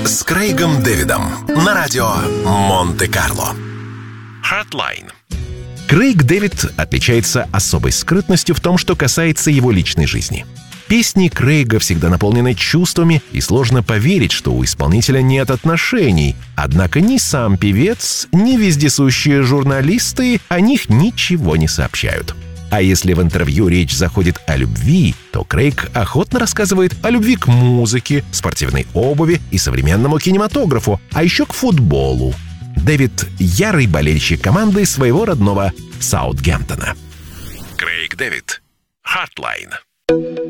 с Крэйгом Дэвидом на радио Монте-Карло. Hardline. Крэйг Дэвид отличается особой скрытностью в том, что касается его личной жизни. Песни Крэйга всегда наполнены чувствами, и сложно поверить, что у исполнителя нет отношений. Однако ни сам певец, ни вездесущие журналисты о них ничего не сообщают. А если в интервью речь заходит о любви, то Крэйг охотно рассказывает о любви к музыке, спортивной обуви и современному кинематографу, а еще к футболу. Дэвид – ярый болельщик команды своего родного Саутгемптона. Крэйг Дэвид. Hardline.